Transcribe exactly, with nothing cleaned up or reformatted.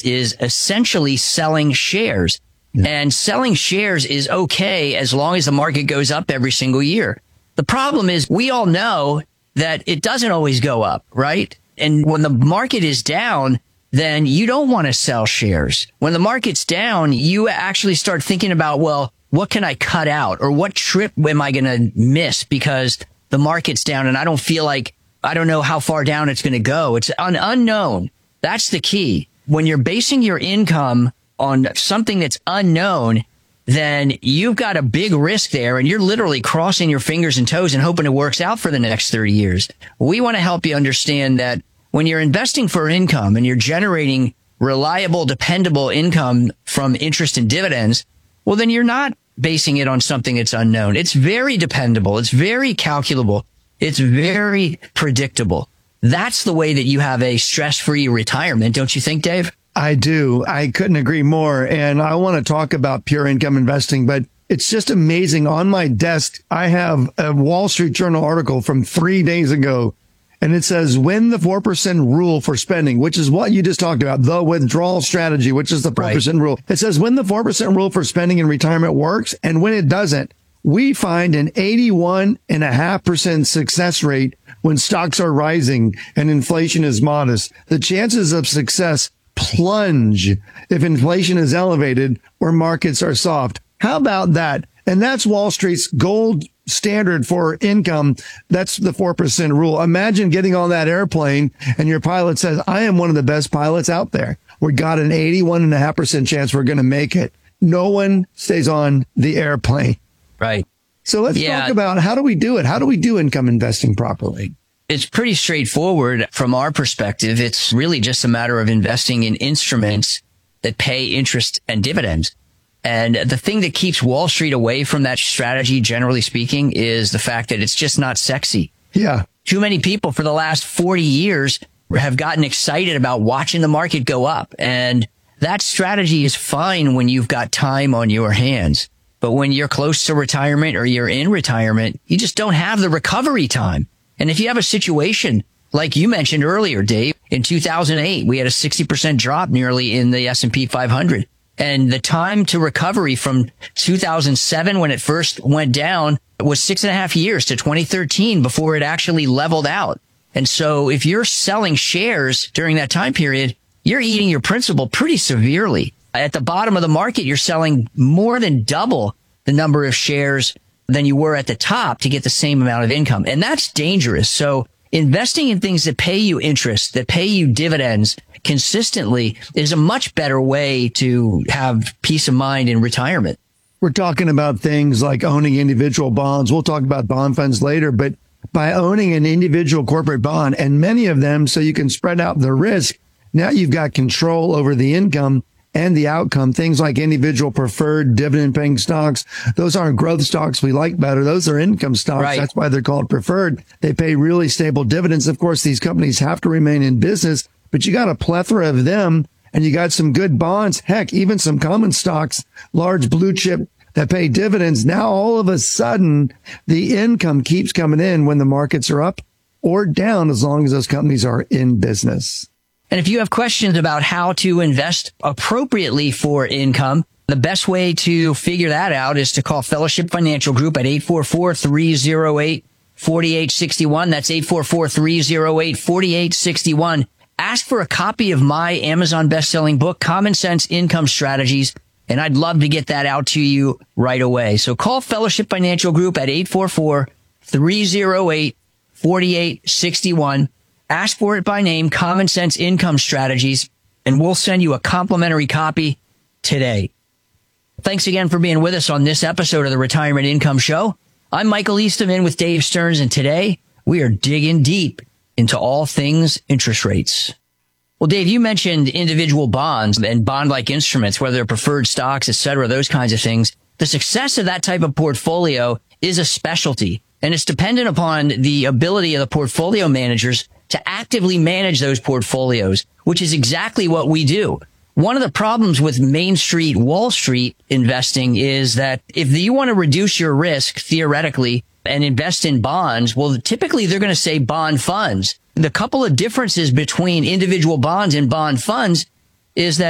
is essentially selling shares. Yeah. And selling shares is okay as long as the market goes up every single year. The problem is we all know that it doesn't always go up, right? And when the market is down, then you don't want to sell shares. When the market's down, you actually start thinking about, well, what can I cut out, or what trip am I going to miss because the market's down and I don't feel like, I don't know how far down it's going to go. It's an unknown. That's the key. When you're basing your income on something that's unknown, then you've got a big risk there, and you're literally crossing your fingers and toes and hoping it works out for the next thirty years. We want to help you understand that when you're investing for income and you're generating reliable, dependable income from interest and dividends, well, then you're not basing it on something that's unknown. It's very dependable. It's very calculable. It's very predictable. That's the way that you have a stress-free retirement, don't you think, Dave? I do. I couldn't agree more. And I want to talk about pure income investing, but it's just amazing. On my desk, I have a Wall Street Journal article from three days ago, and it says, when the four percent rule for spending, which is what you just talked about, the withdrawal strategy, which is the four percent right. rule. It says when the four percent rule for spending in retirement works, and when it doesn't, we find an eighty-one point five percent success rate when stocks are rising and inflation is modest. The chances of success plunge if inflation is elevated or markets are soft. How about that? And that's Wall Street's gold standard for income. That's the four percent rule. Imagine getting on that airplane and your pilot says, I am one of the best pilots out there. We got an eighty-one point five percent chance we're going to make it. No one stays on the airplane. Right. So let's yeah. talk about how do we do it? How do we do income investing properly? It's pretty straightforward from our perspective. It's really just a matter of investing in instruments that pay interest and dividends. And the thing that keeps Wall Street away from that strategy, generally speaking, is the fact that it's just not sexy. Yeah. Too many people for the last forty years have gotten excited about watching the market go up. And that strategy is fine when you've got time on your hands. But when you're close to retirement or you're in retirement, you just don't have the recovery time. And if you have a situation like you mentioned earlier, Dave, in two thousand eight, we had a sixty percent drop nearly in the S and P five hundred. And the time to recovery from two thousand seven, when it first went down, was six and a half years to twenty thirteen before it actually leveled out. And so if you're selling shares during that time period, you're eating your principal pretty severely. At the bottom of the market, you're selling more than double the number of shares than you were at the top to get the same amount of income. And that's dangerous. So investing in things that pay you interest, that pay you dividends consistently is a much better way to have peace of mind in retirement. We're talking about things like owning individual bonds. We'll talk about bond funds later, but by owning an individual corporate bond, and many of them so you can spread out the risk, now you've got control over the income and the outcome. Things like individual preferred dividend paying stocks. Those aren't growth stocks we like better. Those are income stocks. Right. That's why they're called preferred. They pay really stable dividends. Of course, these companies have to remain in business, but you got a plethora of them and you got some good bonds. Heck, even some common stocks, large blue chip that pay dividends. Now, all of a sudden, the income keeps coming in when the markets are up or down, as long as those companies are in business. And if you have questions about how to invest appropriately for income, the best way to figure that out is to call Fellowship Financial Group at eight four four, three oh eight, four eight six one. That's eight four four, three oh eight, four eight six one. Ask for a copy of my Amazon best-selling book, Common Sense Income Strategies, and I'd love to get that out to you right away. So call Fellowship Financial Group at eight four four, three oh eight, four eight six one. Ask for it by name, Common Sense Income Strategies, and we'll send you a complimentary copy today. Thanks again for being with us on this episode of the Retirement Income Show. I'm Michael Eastman with Dave Stearns, and today we are digging deep into all things interest rates. Well, Dave, you mentioned individual bonds and bond-like instruments, whether they're preferred stocks, et cetera, those kinds of things. The success of that type of portfolio is a specialty, and it's dependent upon the ability of the portfolio managers to actively manage those portfolios, which is exactly what we do. One of the problems with Main Street, Wall Street investing is that if you want to reduce your risk, theoretically, and invest in bonds, well, typically they're going to say bond funds. The couple of differences between individual bonds and bond funds is that